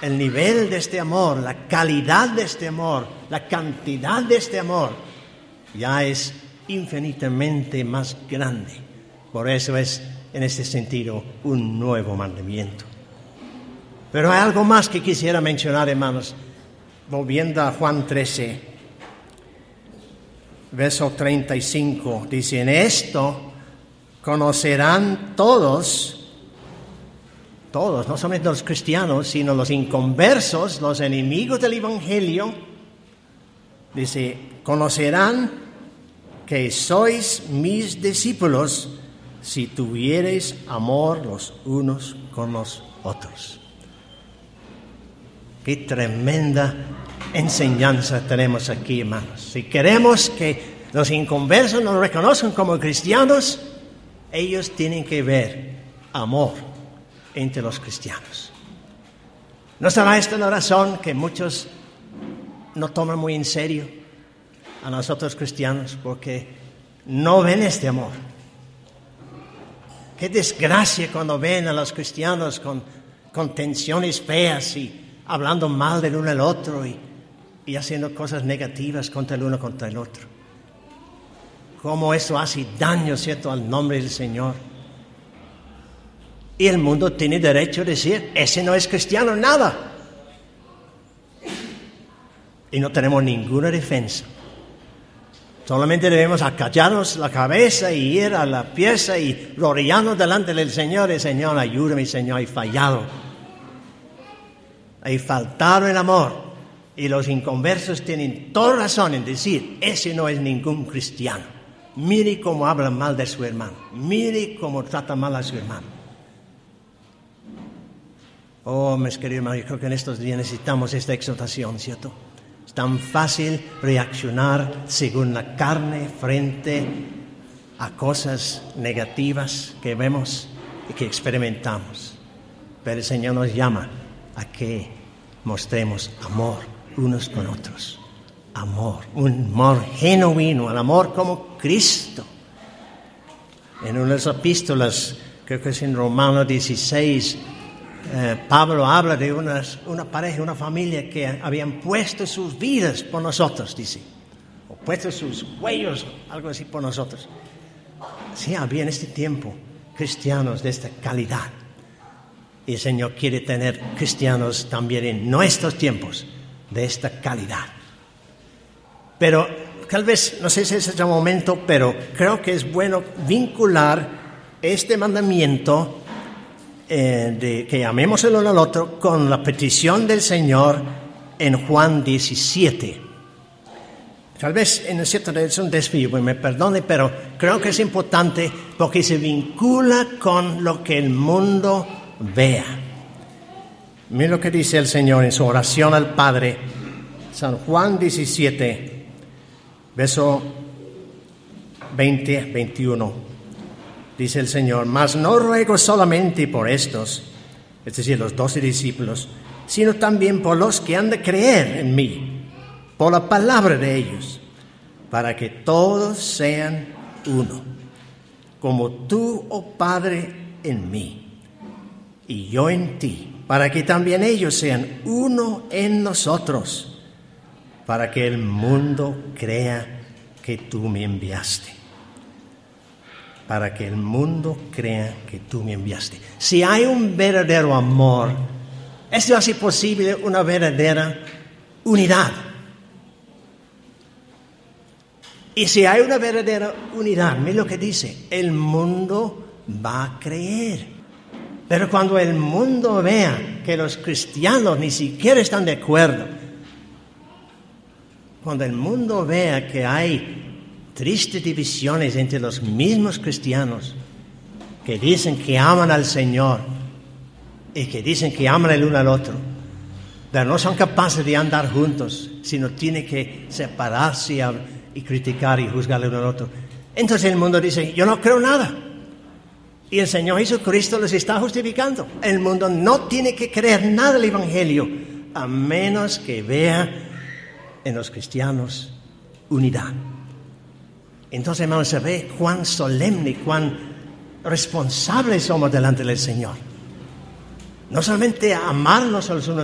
el nivel de este amor, la calidad de este amor, la cantidad de este amor, ya es infinitamente más grande. Por eso es, en este sentido, un nuevo mandamiento. Pero hay algo más que quisiera mencionar, hermanos. Volviendo a Juan 13, verso 35, dice: en esto conocerán todos, no solamente los cristianos, sino los inconversos, los enemigos del Evangelio. Dice: conocerán que sois mis discípulos si tuviereis amor los unos con los otros. Qué tremenda enseñanza tenemos aquí, hermanos. Si queremos que los inconversos nos reconozcan como cristianos, ellos tienen que ver amor entre los cristianos. ¿No será esta la razón que muchos no toman muy en serio a nosotros cristianos? Porque no ven este amor. Qué desgracia cuando ven a los cristianos con tensiones feas y hablando mal del uno al otro y haciendo cosas negativas contra el uno contra el otro. Cómo eso hace daño, ¿cierto?, al nombre del Señor. Y el mundo tiene derecho a decir: ese no es cristiano, nada. Y no tenemos ninguna defensa. Solamente debemos acallarnos la cabeza y ir a la pieza y rodearnos delante del Señor. Y: Señor, ayúdame, Señor, he fallado. He faltado el amor. Y los inconversos tienen toda razón en decir: ese no es ningún cristiano. Mire cómo habla mal de su hermano. Mire cómo trata mal a su hermano. Oh, mis queridos hermanos, yo creo que en estos días necesitamos esta exhortación, ¿cierto? Es tan fácil reaccionar según la carne frente a cosas negativas que vemos y que experimentamos. Pero el Señor nos llama a que mostremos amor unos con otros. Amor, un amor genuino, el amor como Cristo. En una de las epístolas, creo que es en Romanos 16, Pablo habla de una pareja, una familia que habían puesto sus vidas por nosotros, dice, o puesto sus cuellos, algo así, por nosotros. Sí, había en este tiempo cristianos de esta calidad. Y el Señor quiere tener cristianos también en nuestros tiempos de esta calidad. Pero tal vez, no sé si es el momento, pero creo que es bueno vincular este mandamiento de que amemos el uno al otro con la petición del Señor en Juan 17. Tal vez en cierto es un desvío, pues me perdone, pero creo que es importante porque se vincula con lo que el mundo vea. Mira lo que dice el Señor en su oración al Padre, San Juan 17, verso 20-21. Dice el Señor: mas no ruego solamente por estos, es decir, los 12 discípulos, sino también por los que han de creer en mí, por la palabra de ellos, para que todos sean uno, como tú, oh Padre, en mí y yo en ti, para que también ellos sean uno en nosotros, para que el mundo crea que tú me enviaste. Para que el mundo crea que tú me enviaste. Si hay un verdadero amor, esto hace posible una verdadera unidad. Y si hay una verdadera unidad, mira lo que dice: el mundo va a creer. Pero cuando el mundo vea que los cristianos ni siquiera están de acuerdo, cuando el mundo vea que hay tristes divisiones entre los mismos cristianos que dicen que aman al Señor y que dicen que aman el uno al otro, pero no son capaces de andar juntos, sino tienen que separarse y criticar y juzgar el uno al otro, entonces el mundo dice: yo no creo nada. Y el Señor Jesucristo los está justificando. El mundo no tiene que creer nada del Evangelio a menos que vea en los cristianos unidad. Entonces, hermanos, se ve cuán solemne, cuán responsables somos delante del Señor. No solamente amarnos a los unos